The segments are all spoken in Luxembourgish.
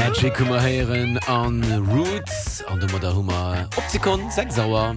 Magic kummer heieren an Roots an de Moder Hummer Optikon seg sauer.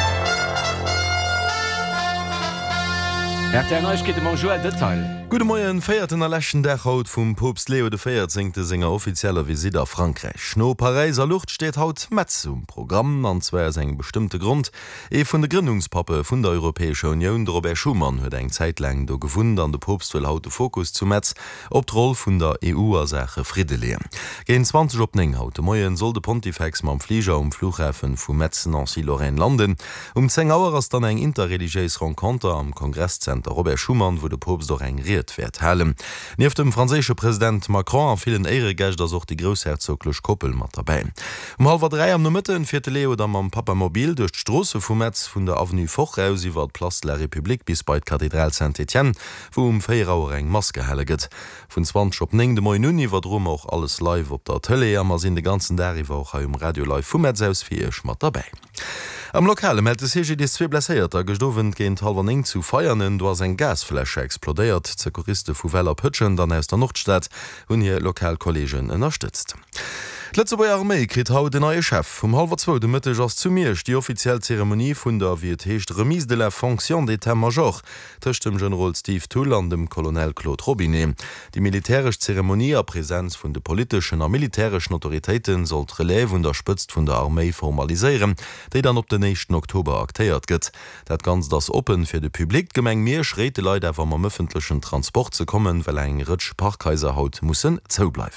Geht man Joel Detail. Gute Morgen, feierten erlächen der Haut vum Popst Leo XIV. Singer offizieller Visit auf Frankreich. No Pariser Luft steht haut Metz zum Programm, anzwer seg bestimmte Grund. Vun der Gründungspappe vun der Europäische Union, Robert Schumann, huet eng Zeitlang do gefunden an de Popst will haute Fokus zu Metz op d'Roll vun der EU-Sache Friede lehen. Gen 20 op neng haute Moien soll de Pontifex mam Flieger Flughäfen vu Metz Nancy-Lorraine landen. 10 Auer ass dann eng interreligiös Rencontre am Kongresszenter Robert Schumann, wo de Popst doch eng wird halen. Nief dem französische Präsident Macron an vielen Ehregächt as auch die großherzoglech Koppel mat dabei. 2:30 am Mitte vierte Leo dann am Papamobil durch d'Strosse vu Metz vun der Avenue Foch aus iwwer Place de la République bis bei Kathedral Saint-Etienne, wo 4 Auer eng Maske helleget. Vun 20 op 9 de Moi Nuni war drum auch alles live op der Tele, ammer sinn de ganzen Deriwer auch im Radio live vu Metz aus fir mat dabei. Am Lokale meldt es hier die 2 blesséierter gestowen géint 9:30 zu feiernen, do as eng Gasfläche explodeiert, Sekuriste vu Weller Pëtschen dann aus der Nordstadt hun hier Lokalkollegien ënnerstützt. Letze bei Armee krit haut den neue Chef. 2:30 de Mittag ass zu mirch die offiziell Zeremonie vun der wie hecht Remise de la Fonction d'État-Major tëcht dem General Steve Tull an dem Colonel Claude Robinet. Die militärisch Zeremonie a Präsenz vun de politischen a militärischen Autoritäten sollt Relais vun der Spëtzt vun der Armee formaliseieren, déi dann op den 1. Oktober aktéiert gëtt. Dat ganz das Open fir de Publikum gemeng mir schrete Leiit awer am öffentlichen Transport ze kommen, well eng Rëtsch Parkkaiserhaut mussssen zoubleiwen.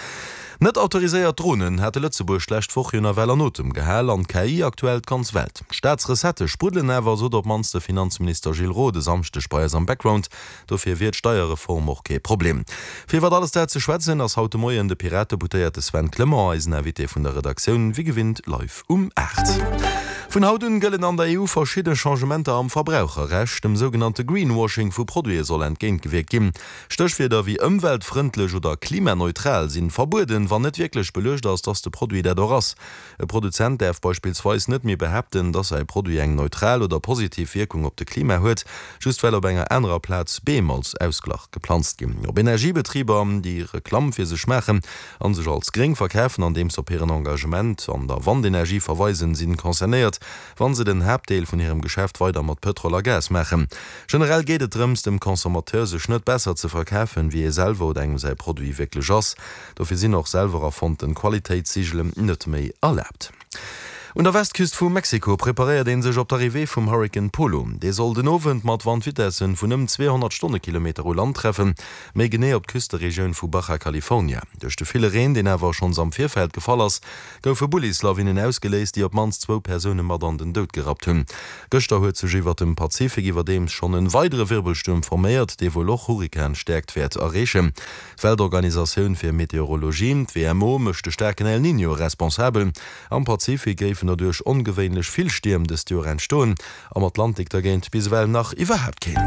Net autoriséiert Drohnen hätte Lützeburg schlecht woch hunner Weller Notem gehell an KI aktuell ganz Welt. Staatsresette sprudelen ewer so dat mans der Finanzminister Gilles Rode samchte Speiers am Background, dofir wird Steuerreform och ke Problem. Fi wat alles der ze schwätzen ass haute Moien de Pirate buteierte Sven Clement eisen erWT vun der Redaktion wie gewinnt live 8. Von hauten gëllen an der EU verschiedene Changementer am Verbraucherrecht, dem sogenannte Greenwashing vu Produe soll entgegengewirkt gin. Stöchfeder wie umweltfreundlich oder klimaneutral sind verboten, wann net wirklich belöscht ass dass de Produkt der doras. E Produzent darf beispielsweise net mir behaupten, dass ein Produkt eng neutral oder positiv Wirkung op de Klima huet, just weil op enger anderer Platz Bemals Ausglach geplant gin. Ob Energiebetrieber die Reklam fir se schmechen an sich als gering verkäfen, an dem op ihren Engagement an der Wandenergie verweisen sind konzerniert, wann se den Hauptdeel von ihrem Geschäft weiter mat Petrol a Gas machen. Generell geht et drums dem Konsumateur sech net besser zu verkäfen, wie selber oder engem sei Produkt wirklich ass, dofir sie noch selber von den Qualitätssiegelen net méi erlaubt. Und der Westküst vu Mexiko prepariert den sech op der Arrivée vum Hurricane Polo. De soll den Owen mat Wandwitessen vun 200 Stundenkilometer Land treffen, méi gené op Küsteregioun vu Baja California. Duch de viele Reen, den erwer schon am Vierfeld gefall ass, goufe Bullislawinnen ausgeleest, die op mans 2 Personen mat an den Dout gerat hunn. Göster huet zech iwwer dem Pazifik iwwer dem schon en weitere Wirbelsturm vermeiert, de wo loch Hurrikan stärkt werd errechen. Weltorganisationun fir Meteorologie, WMO mechte stärken El Niño responsabel. Am Pazifik geifen durch ungewöhnlich viel Sturm des Dürren stohn, am Atlantik da geht bis well nach überhaupt gehen.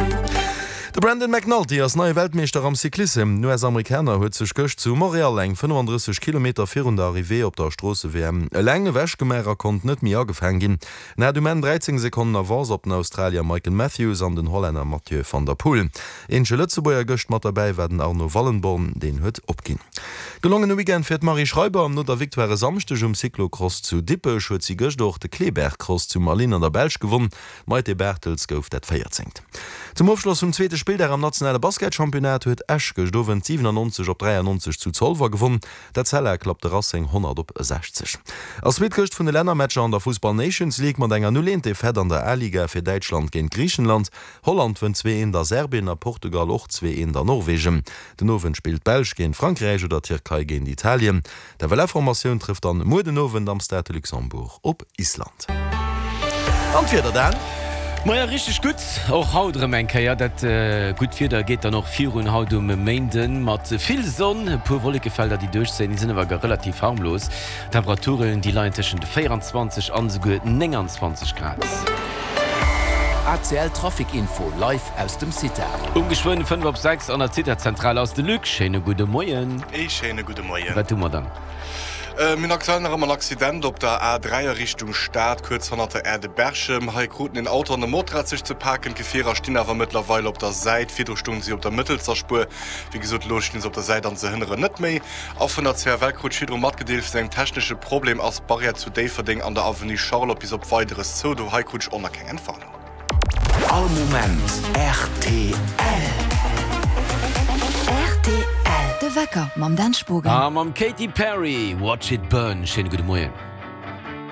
Der Brandon McNulty als neue Weltmeister am Cyklism, US-Amerikaner huet sech gocht zu Montreal eng 35 km vir der Arrivée op der Strasse WM. E lange Wäschgemärer kont net mir agefangen gin. Na du men 13 Sekunden avance op den Australier Michael Matthews an den Holländer Mathieu van der Poel. Enge Lützeburger Göcht mat dabei werden Arno Wallenborn den huet opgin. Gelungene Weekend fährt Marie Schreiber am Not der Victoire samstech Cyclocross zu Dippe, huet sie gocht durch de Klebergcross zu Marlin an der Belsch gewonnen. Maite Bertels gouf dat 14. Zum Aufschluss zum zweite Spiel der am nationale Basketchampionat huet Esch gestowen 97 op 93 zu Zollver gewonnen, der Zeller klappte Rassing 100 op 60. Als Mitköcht vun de Ländermatscher an der Fußball Nations League mat enger 0 Fed an der A-Liga fir Deutschland gegen Griechenland, Holland vun 2 in der Serbien a Portugal och 2 in der Norwegen. Den Owen spielt Belsch gegen Frankreich oder Türkei gegen Italien. Der Weltformation trifft an Modenowen am Stade Luxemburg op Island. Anfir dann? Moja richtig gut auch hautdre Menkeier dat gut fir da geht da noch 4 haut Mainden mat viel Sonne pur Wollegefelder die durchsehen die sind war relativ harmlos Temperaturen die Leine zwischen 24 an 29 Grad. ACL Trafikinfo live aus dem City. Umgeschwunden 5 op 6 an der City Zentral aus de Lück. Schöne gute Moien. Schöne gute Moien. Was tun wir dann? Min aktuell ein Accident op der A3 Richtung Staat kurz von der Erde Berchem Haigruten den Auto an der Motorrad sich zu parken Gefährer stehen aber mittlerweile op der Seite 4 Stunden sie op der Mittelzerspur wie gesagt los stehen sie op der Seite an ze hindere net méi auf von der Weltrutmat gedeelt sein technische Problem aus Barrier zu Daverding an der Avenue Charlotte bis op weiteres zo du Haigrutsch onerkennen entfallen. All Moment RTL. RTL de Wecker mam Danspurger. Mam Katy Perry, Watch it burn, schön gute Morgen.